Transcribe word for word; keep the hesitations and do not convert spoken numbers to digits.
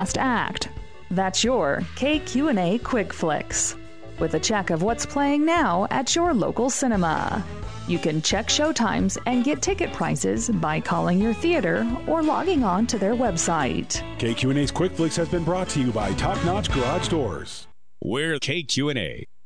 last act. That's your K Q and A Quick Flicks, with a check of what's playing now at your local cinema. You can check showtimes and get ticket prices by calling your theater or logging on to their website. K Q and A's Quick Flicks has been brought to you by Top Notch Garage Doors. We're K Q and A.